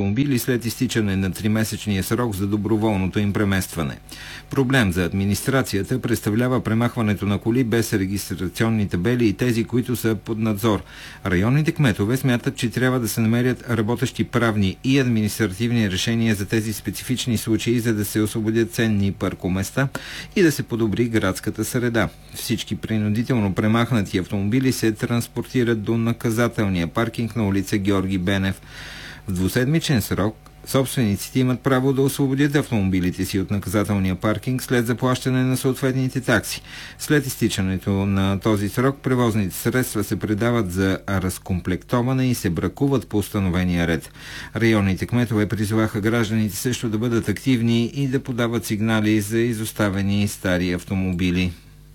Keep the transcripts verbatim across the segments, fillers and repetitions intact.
автомобили след изтичане на тримесечния срок за доброволното им преместване. Проблем за администрацията представлява премахването на коли без регистрационни табели и тези, които са под надзор. Районните кметове смятат, че трябва да се намерят работещи правни и административни решения за тези специфични случаи, за да се освободят ценни паркоместа и да се подобри градската среда. Всички принудително премахнати автомобили се транспортират до наказателния паркинг на улица Георги Бенев. В двуседмичен срок собствениците имат право да освободят автомобилите си от наказателния паркинг след заплащане на съответните такси. След изтичането на този срок превозните средства се предават за разкомплектоване и се бракуват по установения ред. Районните кметове призоваха гражданите също да бъдат активни и да подават сигнали за изоставени стари автомобили.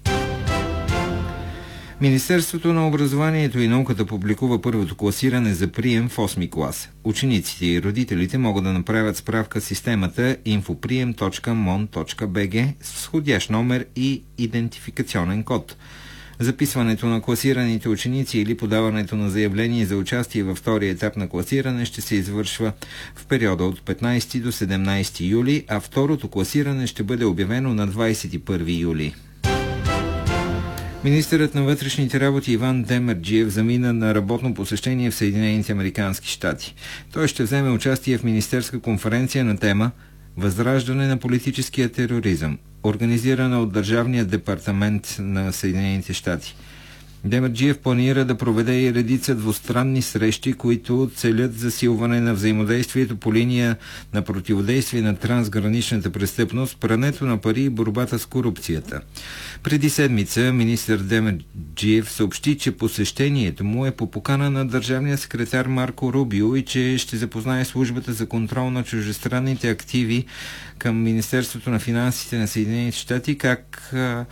Министерството на образованието и науката публикува първото класиране за прием в осми клас. Учениците и родителите могат да направят справка в системата инфоприем точка мон точка би джи с входящ номер и идентификационен код. Записването на класираните ученици или подаването на заявление за участие във втория етап на класиране ще се извършва в периода от петнайсети до седемнайсети юли, а второто класиране ще бъде обявено на двайсет и първи юли. Министърът на вътрешните работи Иван Демерджиев замина на работно посещение в Съединените американски щати. Той ще вземе участие в министерска конференция на тема „Възраждане на политическия тероризъм", организирана от Държавния департамент на Съединените щати. Демерджиев планира да проведе и редица двустранни срещи, които целят засилване на взаимодействието по линия на противодействие на трансграничната престъпност, прането на пари и борбата с корупцията. Преди седмица министър Демерджиев съобщи, че посещението му е по покана на държавния секретар Марко Рубио и че ще запознае службата за контрол на чуждестранните активи към Министерството на финансите на Съединените щати, как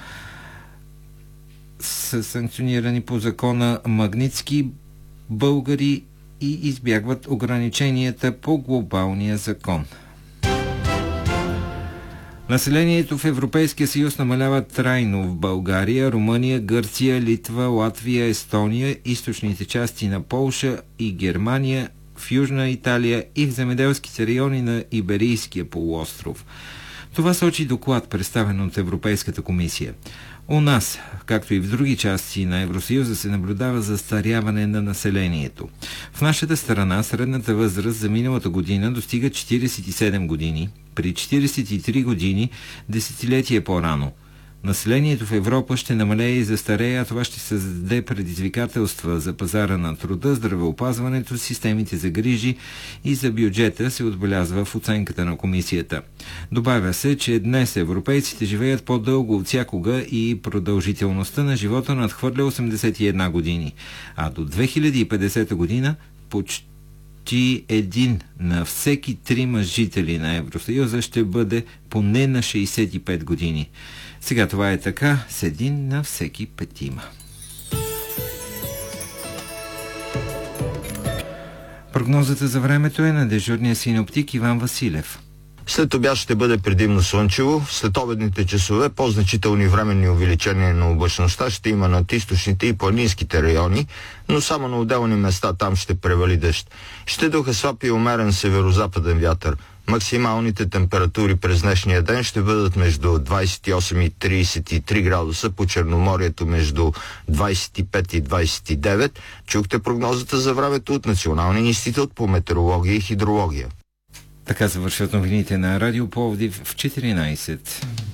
са санкционирани по закона Магнитски българи и избягват ограниченията по глобалния закон. Населението в Европейския съюз намалява трайно в България, Румъния, Гърция, Литва, Латвия, Естония, източните части на Полша и Германия, в Южна Италия и в земеделските райони на Иберийския полуостров. Това сочи доклад, представен от Европейската комисия. У нас, както и в други части на Евросъюза, се наблюдава застаряване на населението. В нашата страна средната възраст за миналата година достига четирийсет и седем години, при четирийсет и три години десетилетие по-рано. Населението в Европа ще намалее и застарее, а това ще създаде предизвикателства за пазара на труда, здравеопазването, системите за грижи и за бюджета, се отбелязва в оценката на комисията. Добавя се, че днес европейците живеят по-дълго от всякога и продължителността на живота надхвърля осемдесет и една години, а до две хиляди и петдесета година почти един на всеки трима жители на Евросъюза ще бъде поне на шейсет и пет години. Сега това е така с един на всеки петима. Прогнозата за времето е на дежурния синоптик Иван Василев. След обяд ще бъде предимно слънчево. След обедните часове по-значителни временни увеличения на облачността ще има над източните и планинските райони, но само на отделни места там ще превали дъжд. Ще духа слаб и умерен северо-западен вятър. Максималните температури през днешния ден ще бъдат между двайсет и осем и трийсет и три градуса, по Черноморието между двайсет и пет и двайсет и девет. Чухте прогнозата за времето от Националния институт по метеорология и хидрология. Така завършват новините на Радио Пловдив в четиринайсет.